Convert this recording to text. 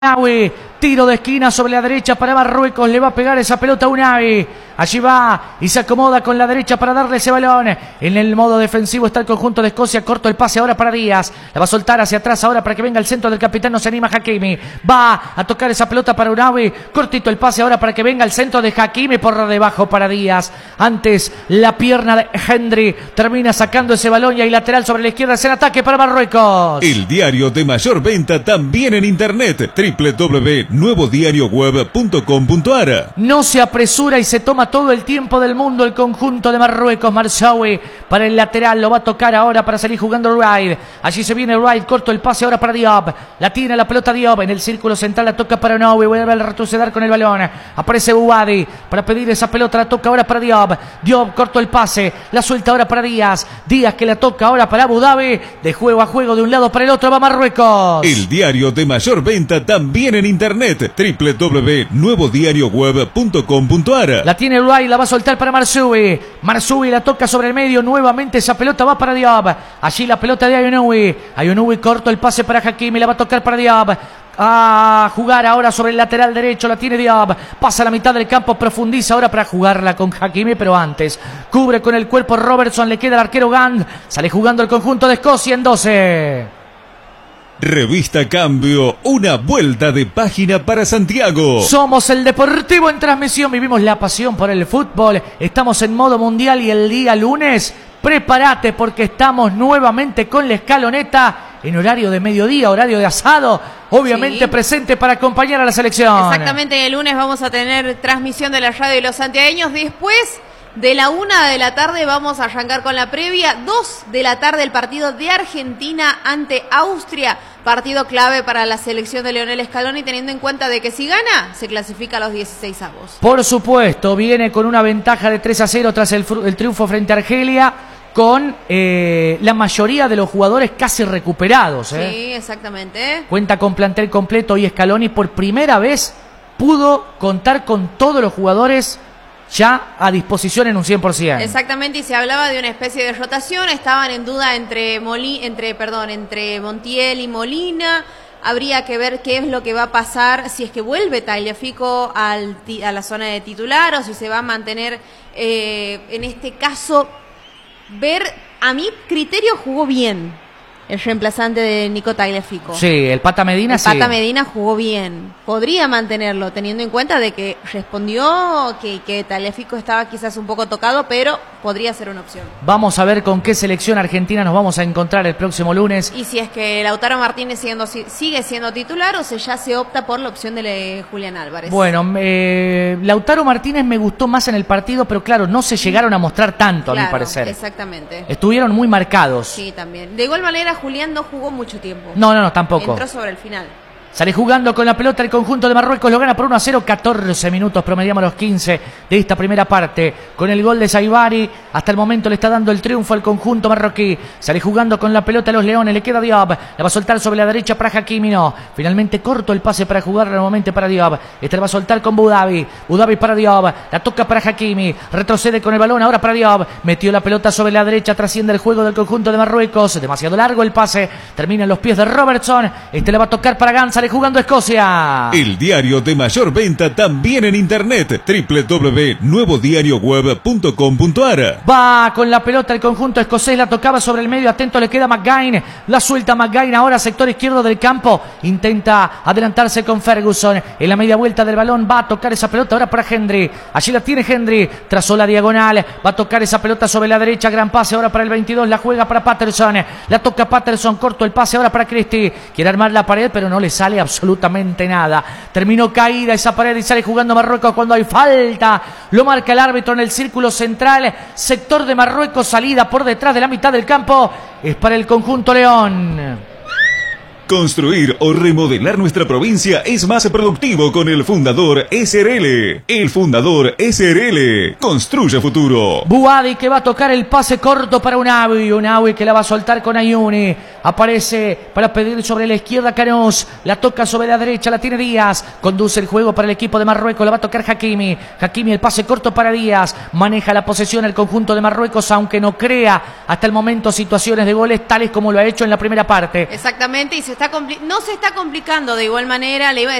Unai, tiro de esquina sobre la derecha para Marruecos, le va a pegar esa pelota a Unai, allí va y se acomoda con la derecha para darle ese balón. En el modo defensivo está el conjunto de Escocia, corto el pase ahora para Díaz, la va a soltar hacia atrás ahora para que venga el centro del capitán, no se anima Hakimi, va a tocar esa pelota para Unai, cortito el pase ahora para que venga el centro de Hakimi, por debajo para Díaz, antes la pierna de Hendry, termina sacando ese balón y hay lateral sobre la izquierda, es el ataque para Marruecos. El diario de mayor venta también en internet, www.nuevodiarioweb.com.ar. No se apresura y se toma todo el tiempo del mundo el conjunto de Marruecos. Marsaoui para el lateral, lo va a tocar ahora para salir jugando Wright. Allí se viene Wright, corto el pase ahora para Diop. La tiene la pelota Diop, en el círculo central la toca para Unai, vuelve a retroceder con el balón. Aparece Bouhaddi para pedir esa pelota, la toca ahora para Diop. Diop corto el pase, la suelta ahora para Díaz. Díaz que la toca ahora para Abu Dhabi. De juego a juego, de un lado para el otro va Marruecos. El diario de mayor venta también en internet, www.nuevodiarioweb.com.ar. La tiene Wright, la va a soltar para Marsaoui. Marsaoui la toca sobre el medio, nuevamente esa pelota va para Diop. Allí la pelota de Ayonoui. Ayonoui corto el pase para Hakimi, la va a tocar para Diop. A jugar ahora sobre el lateral derecho, la tiene Diop, pasa a la mitad del campo, profundiza ahora para jugarla con Hakimi, pero antes cubre con el cuerpo Robertson, le queda el arquero Gant, sale jugando el conjunto de Escocia en 12. Revista Cambio, una vuelta de página para Santiago. Somos el Deportivo en transmisión, vivimos la pasión por el fútbol, estamos en modo mundial y el día lunes prepárate porque estamos nuevamente con la escaloneta en horario de mediodía, horario de asado, obviamente sí, presente para acompañar a la selección. Exactamente, el lunes vamos a tener transmisión de la radio de los santiagueños. Después de la 1 de la tarde vamos a arrancar con la previa. 2 de la tarde el partido de Argentina ante Austria. Partido clave para la selección de Lionel Scaloni, teniendo en cuenta de que si gana, se clasifica a los 16avos. Por supuesto, viene con una ventaja de 3-0 tras el triunfo frente a Argelia, con la mayoría de los jugadores casi recuperados. Sí, exactamente. Cuenta con plantel completo y Scaloni por primera vez pudo contar con todos los jugadores ya a disposición en un 100%. Exactamente, y se hablaba de una especie de rotación, estaban en duda entre Montiel y Molina. Habría que ver qué es lo que va a pasar, si es que vuelve Tagliafico a la zona de titular o si se va a mantener, en este caso, ver, a mi criterio jugó bien el reemplazante de Nico Tagliafico. Sí, el Pata Medina sí. El Pata Medina jugó bien. Podría mantenerlo, teniendo en cuenta de que respondió que Tagliafico estaba quizás un poco tocado, pero podría ser una opción. Vamos a ver con qué selección argentina nos vamos a encontrar el próximo lunes. Y si es que Lautaro Martínez sigue siendo titular o si ya se opta por la opción de Julián Álvarez. Bueno, Lautaro Martínez me gustó más en el partido, pero claro, no se llegaron a mostrar tanto, claro, a mi parecer. Exactamente. Estuvieron muy marcados. Sí, también. De igual manera, Julián no jugó mucho tiempo. No, tampoco. Entró sobre el final. Sale jugando con la pelota el conjunto de Marruecos, lo gana por 1-0, 14 minutos, promediamos los 15 de esta primera parte. Con el gol de Saibari, hasta el momento le está dando el triunfo al conjunto marroquí. Sale jugando con la pelota los leones, le queda Diop, la va a soltar sobre la derecha para Hakimi, no. Finalmente corto el pase para jugar nuevamente para Diop. Este la va a soltar con Bouhaddi para Diop, la toca para Hakimi, retrocede con el balón ahora para Diop. Metió la pelota sobre la derecha, trasciende el juego del conjunto de Marruecos. Demasiado largo el pase, termina en los pies de Robertson. Este le va a tocar para Gant, sale jugando Escocia. El diario de mayor venta también en internet, www.nuevodiarioweb.com.ar. Va con la pelota el conjunto escocés, la tocaba sobre el medio, atento le queda McGuine, la suelta McGuine ahora sector izquierdo del campo, intenta adelantarse con Ferguson, en la media vuelta del balón va a tocar esa pelota ahora para Hendry, allí la tiene Hendry, trazó la diagonal, va a tocar esa pelota sobre la derecha, gran pase ahora para el 22, la juega para Patterson, la toca Patterson, corto el pase ahora para Christie, quiere armar la pared pero no le sale absolutamente nada, terminó caída esa pared y sale jugando Marruecos cuando hay falta, lo marca el árbitro en el círculo central, sector de Marruecos, salida por detrás de la mitad del campo, es para el conjunto León. Construir o remodelar nuestra provincia es más productivo con el Fundador SRL. El Fundador SRL construye futuro. Bouhaddi que va a tocar el pase corto para Unai que la va a soltar con Ayouni. Aparece para pedir sobre la izquierda Canós. La toca sobre la derecha, la tiene Díaz. Conduce el juego para el equipo de Marruecos. La va a tocar Hakimi. Hakimi el pase corto para Díaz. Maneja la posesión el conjunto de Marruecos, aunque no crea hasta el momento situaciones de goles tales como lo ha hecho en la primera parte. Exactamente, y se no se está complicando de igual manera, le iba a